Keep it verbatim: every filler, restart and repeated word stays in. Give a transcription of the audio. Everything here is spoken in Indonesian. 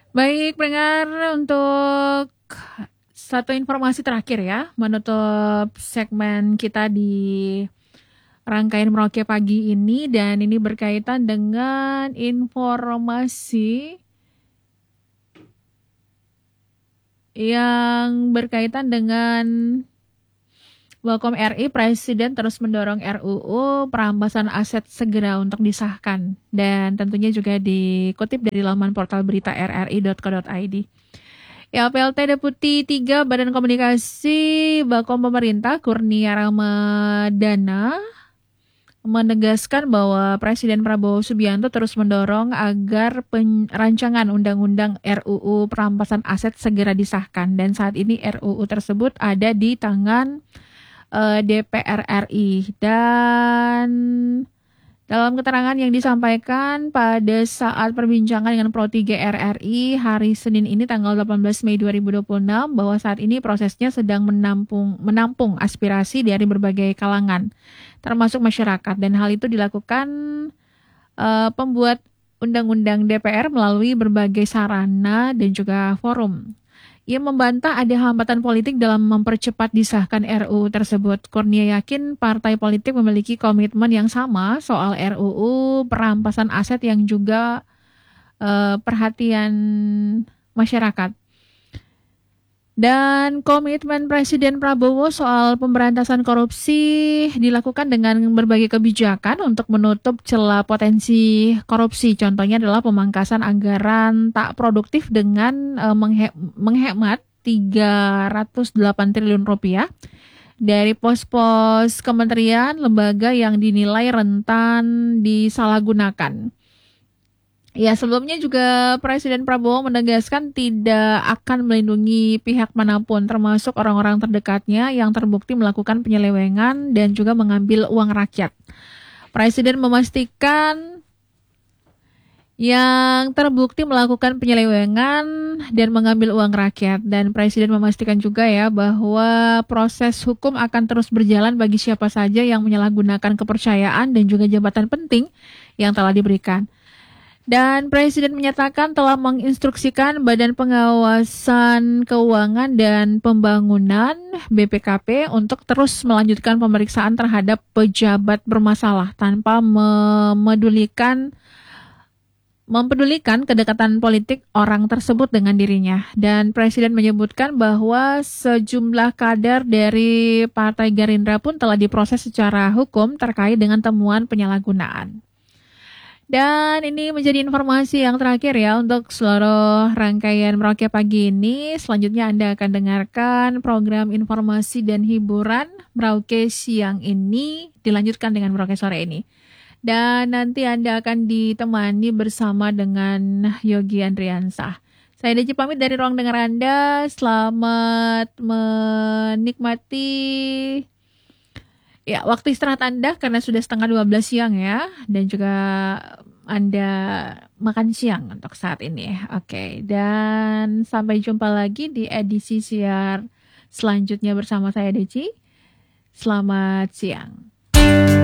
Baik, pendengar, untuk satu informasi terakhir ya, menutup segmen kita di rangkaian Merauke pagi ini, dan ini berkaitan dengan informasi yang berkaitan dengan Welcome R I, Presiden terus mendorong R U U perampasan aset segera untuk disahkan. Dan tentunya juga dikutip dari laman portal berita r r i dot co dot i d. Ya, P L T Deputi tiga Badan Komunikasi Bakom Pemerintah Kurnia Ramadana menegaskan bahwa Presiden Prabowo Subianto terus mendorong agar pen- rancangan Undang-Undang R U U perampasan aset segera disahkan. Dan saat ini R U U tersebut ada di tangan uh, D P R R I. Dan dalam keterangan yang disampaikan pada saat perbincangan dengan Pro tiga R R I hari Senin ini tanggal delapan belas Mei dua ribu dua puluh enam, bahwa saat ini prosesnya sedang menampung menampung aspirasi dari berbagai kalangan termasuk masyarakat, dan hal itu dilakukan uh, pembuat undang-undang D P R melalui berbagai sarana dan juga forum. Ia membantah ada hambatan politik dalam mempercepat disahkan R U U tersebut. Kurnia yakin partai politik memiliki komitmen yang sama soal R U U perampasan aset yang juga uh, perhatian masyarakat. Dan komitmen Presiden Prabowo soal pemberantasan korupsi dilakukan dengan berbagai kebijakan untuk menutup celah potensi korupsi. Contohnya adalah pemangkasan anggaran tak produktif dengan uh, menghe- menghemat tiga ratus delapan triliun rupiah dari pos-pos kementerian, lembaga yang dinilai rentan disalahgunakan. Ya, sebelumnya juga Presiden Prabowo menegaskan tidak akan melindungi pihak manapun, termasuk orang-orang terdekatnya yang terbukti melakukan penyelewengan dan juga mengambil uang rakyat. Presiden memastikan yang terbukti melakukan penyelewengan dan mengambil uang rakyat. Dan Presiden memastikan juga ya bahwa proses hukum akan terus berjalan bagi siapa saja yang menyalahgunakan kepercayaan dan juga jabatan penting yang telah diberikan. Dan Presiden menyatakan telah menginstruksikan Badan Pengawasan Keuangan dan Pembangunan B P K P untuk terus melanjutkan pemeriksaan terhadap pejabat bermasalah tanpa memedulikan mempedulikan kedekatan politik orang tersebut dengan dirinya. Dan Presiden menyebutkan bahwa sejumlah kader dari Partai Gerindra pun telah diproses secara hukum terkait dengan temuan penyalahgunaan. Dan ini menjadi informasi yang terakhir ya untuk seluruh rangkaian Merauke pagi ini. Selanjutnya Anda akan dengarkan program informasi dan hiburan Merauke siang ini, dilanjutkan dengan Merauke sore ini. Dan nanti Anda akan ditemani bersama dengan Yogi Andriansah. Saya Deci pamit dari ruang dengar Anda. Selamat menikmati ya waktu istirahat Anda karena sudah setengah dua belas siang ya. Dan juga Anda makan siang untuk saat ini. Oke, dan sampai jumpa lagi di edisi siar selanjutnya bersama saya Deci. Selamat siang.